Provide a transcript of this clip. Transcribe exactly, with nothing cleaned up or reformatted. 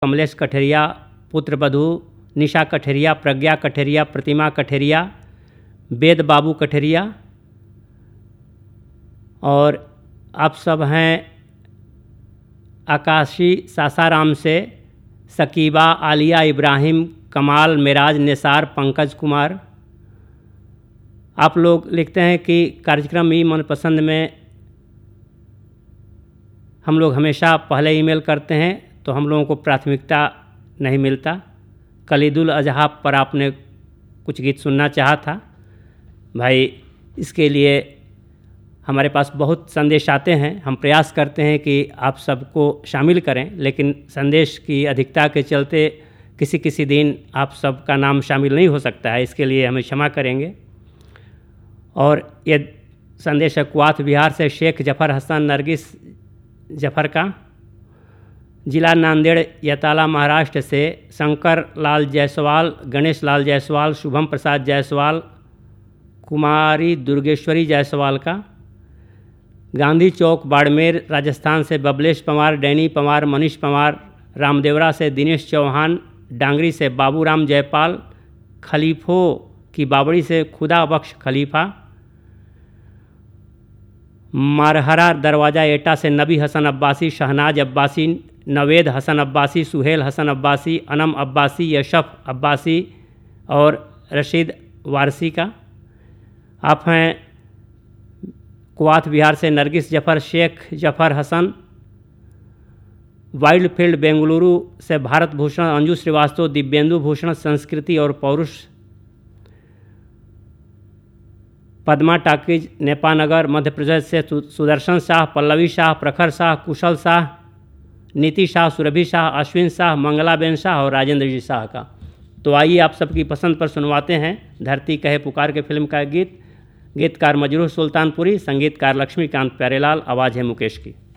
कमलेश कठेरिया, पुत्रवधू निशा कठेरिया, प्रज्ञा कठेरिया, प्रतिमा कठेरिया, वेद बाबू कठेरिया, और आप सब हैं आकाशी सासाराम से सकीबा, आलिया, इब्राहिम, कमाल, मेराज, निसार, पंकज कुमार। आप लोग लिखते हैं कि कार्यक्रम ई मनपसंद में हम लोग हमेशा पहले ईमेल करते हैं तो हम लोगों को प्राथमिकता नहीं मिलता। कलीदुल अजहा पर आपने कुछ गीत सुनना चाहा था भाई, इसके लिए हमारे पास बहुत संदेश आते हैं। हम प्रयास करते हैं कि आप सबको शामिल करें, लेकिन संदेश की अधिकता के चलते किसी किसी दिन आप सबका नाम शामिल नहीं हो सकता है, इसके लिए हमें क्षमा करेंगे। और ये संदेश है कुआथ बिहार से शेख जफ़र हसन नरगिस जफ़र का, जिला नांदेड़ यताला महाराष्ट्र से शंकर लाल जायसवाल, गणेश लाल जायसवाल, शुभम प्रसाद जायसवाल, कुमारी दुर्गेश्वरी जायसवाल का, गांधी चौक बाड़मेर राजस्थान से बबलेश पवार, डैनी पवार, मनीष पवार, रामदेवरा से दिनेश चौहान, डांगरी से बाबूराम जयपाल, खलीफों की बाबड़ी से खुदा बख्श खलीफा, मारहरा दरवाज़ा एटा से नबी हसन अब्बासी, शहनाज अब्बासी, नवेद हसन अब्बासी, सुहेल हसन अब्बासी, अनम अब्बासी, यशफ अब्बासी और रशीद वारसी का। आप हैं कुआथ बिहार से नरगिस जफ़र, शेख जफ़र हसन, वाइल्ड फील्ड बेंगलुरु से भारत भूषण, अंजू श्रीवास्तव, दिव्येंदु भूषण संस्कृति और पौरुष, पद्मा टाकीज नेपानगर मध्य प्रदेश से सुदर्शन शाह, पल्लवी शाह, प्रखर शाह, कुशल शाह, नीति शाह, सुरभि शाह, अश्विन शाह, मंगलाबेन शाह और राजेंद्र जी शाह का। तो आइए आप सबकी पसंद पर सुनवाते हैं धरती कहे पुकार के फिल्म का गीत। गीतकार मजरूह सुल्तानपुरी, संगीतकार लक्ष्मीकांत प्यारेलाल, आवाज़ है मुकेश की।